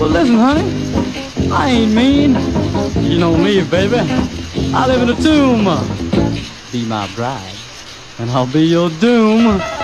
Well, listen, honey, I ain't mean. You know me, baby. I live in a tomb. Be my bride, and I'll be your doom.